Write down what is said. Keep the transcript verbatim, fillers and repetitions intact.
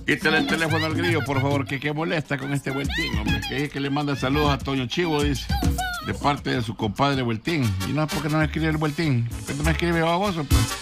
Quítale el teléfono al grillo, por favor, que que molesta con este Vueltín, hombre. Que, que le manda saludos a Toño Chivo, dice, de parte de su compadre Vueltín. Y no, porque no me escribe el Vueltín. ¿Por qué no me escribe baboso, pues?